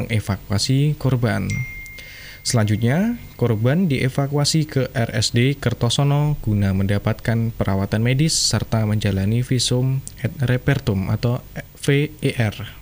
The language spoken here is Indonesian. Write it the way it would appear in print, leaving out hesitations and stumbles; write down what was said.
mengevakuasi korban. Selanjutnya, korban dievakuasi ke RSD Kertosono guna mendapatkan perawatan medis serta menjalani visum et repertum atau VER.